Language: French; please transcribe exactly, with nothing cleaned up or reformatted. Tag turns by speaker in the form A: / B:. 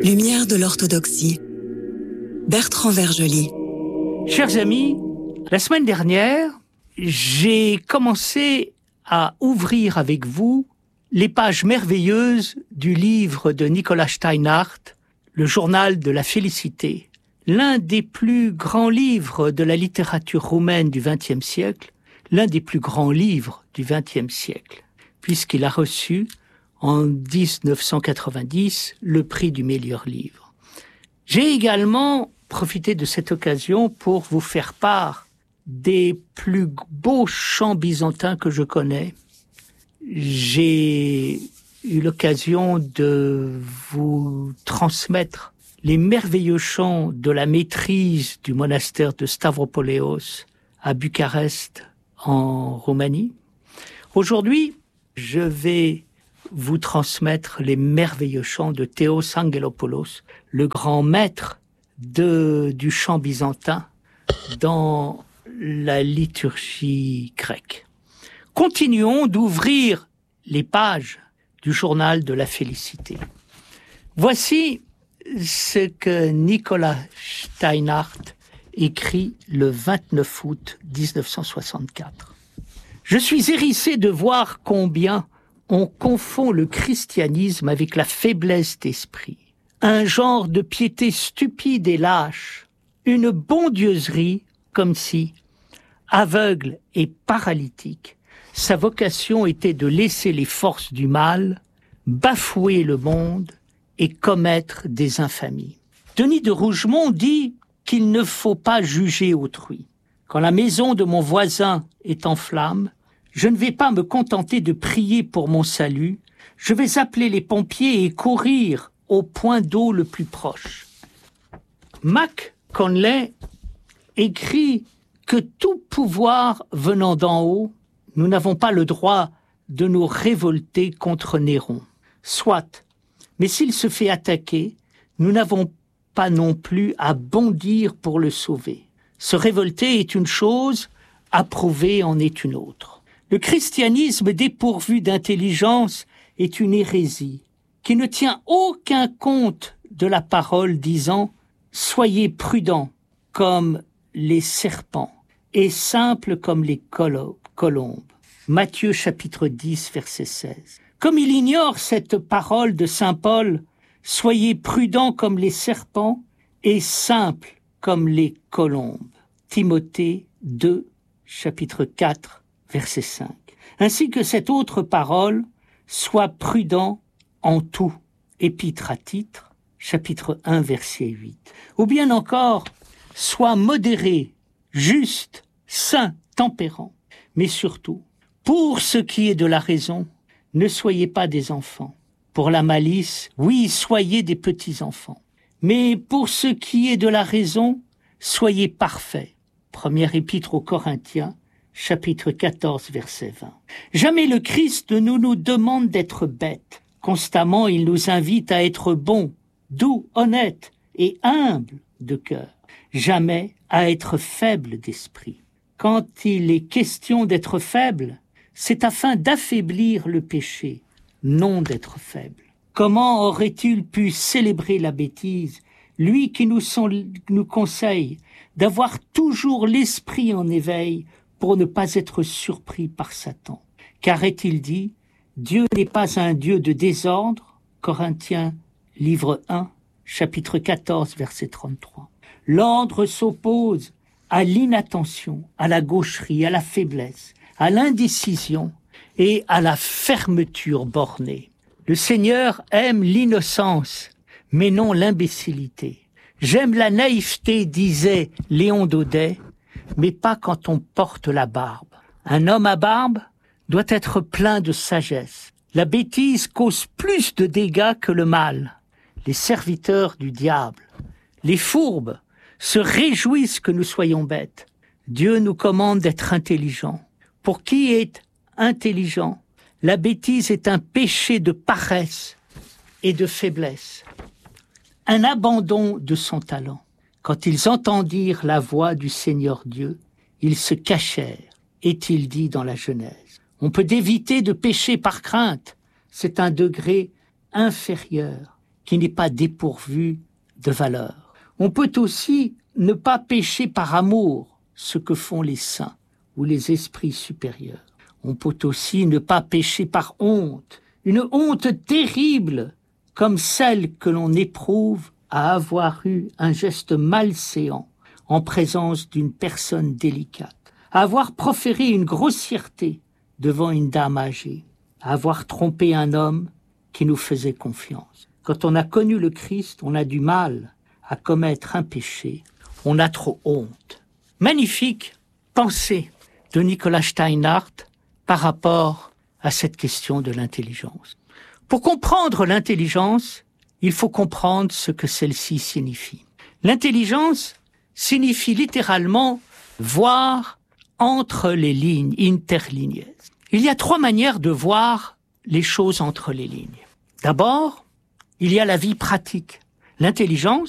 A: Lumière de l'orthodoxie. Bertrand Vergely.
B: Chers amis, la semaine dernière, j'ai commencé à ouvrir avec vous les pages merveilleuses du livre de Nicolas Steinhardt, Le journal de la félicité, l'un des plus grands livres de la littérature roumaine du vingtième siècle, l'un des plus grands livres du vingtième siècle, puisqu'il a reçu en dix-neuf cent quatre-vingt-dix le prix du meilleur livre. J'ai également profité de cette occasion pour vous faire part des plus beaux chants byzantins que je connais. J'ai eu l'occasion de vous transmettre les merveilleux chants de la maîtrise du monastère de Stavropoleos à Bucarest, en Roumanie. Aujourd'hui, je vais vous transmettre les merveilleux chants de Théos Angelopoulos, le grand maître de, du chant byzantin dans la liturgie grecque. Continuons d'ouvrir les pages du journal de la félicité. Voici ce que Nicolas Steinhardt écrit le vingt-neuf août dix-neuf cent soixante-quatre. « Je suis hérissé de voir combien on confond le christianisme avec la faiblesse d'esprit, un genre de piété stupide et lâche, une bondieuserie comme si, aveugle et paralytique, sa vocation était de laisser les forces du mal bafouer le monde et commettre des infamies. Denis de Rougemont dit qu'il ne faut pas juger autrui. Quand la maison de mon voisin est en flammes, je ne vais pas me contenter de prier pour mon salut, je vais appeler les pompiers et courir au point d'eau le plus proche. Mac Conley écrit que tout pouvoir venant d'en haut, nous n'avons pas le droit de nous révolter contre Néron. Soit, mais s'il se fait attaquer, nous n'avons pas non plus à bondir pour le sauver. Se révolter est une chose, approuver en est une autre. Le christianisme dépourvu d'intelligence est une hérésie qui ne tient aucun compte de la parole disant « Soyez prudents comme les serpents et simples comme les colombes ». Matthieu chapitre dix, verset seize. Comme il ignore cette parole de saint Paul « Soyez prudents comme les serpents et simples comme les colombes ». Timothée deux, chapitre quatre, verset cinq. Ainsi que cette autre parole « Sois prudent en tout ». Épître à Titre, chapitre un, verset huit. Ou bien encore « Sois modéré, juste, saint, tempérant ». Mais surtout, pour ce qui est de la raison, ne soyez pas des enfants. Pour la malice, oui, soyez des petits-enfants. Mais pour ce qui est de la raison, soyez parfaits. Première épître aux Corinthiens, chapitre quatorze, verset vingt. Jamais le Christ ne nous, nous demande d'être bêtes. Constamment, il nous invite à être bons, doux, honnêtes et humbles de cœur. Jamais à être faibles d'esprit. Quand il est question d'être faible, c'est afin d'affaiblir le péché, non d'être faible. Comment aurait-il pu célébrer la bêtise, lui qui nous, sont, nous conseille d'avoir toujours l'esprit en éveil pour ne pas être surpris par Satan. Car est-il dit, Dieu n'est pas un Dieu de désordre, Corinthiens, livre un, chapitre quatorze, verset trente-trois. L'ordre s'oppose à l'inattention, à la gaucherie, à la faiblesse, à l'indécision et à la fermeture bornée. Le Seigneur aime l'innocence, mais non l'imbécilité. J'aime la naïveté, disait Léon Daudet, mais pas quand on porte la barbe. Un homme à barbe doit être plein de sagesse. La bêtise cause plus de dégâts que le mal. Les serviteurs du diable, les fourbes, se réjouissent que nous soyons bêtes. Dieu nous commande d'être intelligents. Pour qui est intelligent, la bêtise est un péché de paresse et de faiblesse, un abandon de son talent. Quand ils entendirent la voix du Seigneur Dieu, ils se cachèrent, est-il dit dans la Genèse. On peut éviter de pécher par crainte, c'est un degré inférieur. qui n'est pas dépourvu de valeur. On peut aussi ne pas pécher par amour, ce que font les saints ou les esprits supérieurs. On peut aussi ne pas pécher par honte, une honte terrible comme celle que l'on éprouve à avoir eu un geste malséant en présence d'une personne délicate, à avoir proféré une grossièreté devant une dame âgée, à avoir trompé un homme qui nous faisait confiance. Quand on a connu le Christ, on a du mal à commettre un péché. On a trop honte. Magnifique pensée de Nicolas Steinhardt par rapport à cette question de l'intelligence. Pour comprendre l'intelligence, il faut comprendre ce que celle-ci signifie. L'intelligence signifie littéralement voir entre les lignes, interlignes. Il y a trois manières de voir les choses entre les lignes. D'abord, il y a la vie pratique. L'intelligence